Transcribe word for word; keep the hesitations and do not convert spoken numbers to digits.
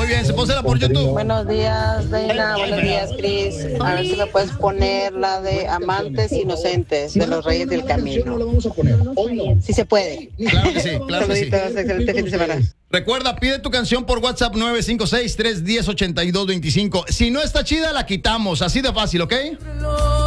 bien, se pónsela por YouTube. Buenos días, Reina. Buenos días, Cris. A ver si me puedes poner la de Amantes Inocentes de los Reyes del Camino. Sí se puede. Claro que sí, claro que sí. Saluditos, excelente fin de semana. Recuerda, pide tu canción por WhatsApp nueve cinco seis, tres uno cero, ocho dos dos cinco. Si no está chida, la quitamos. Así de fácil, ¿ok?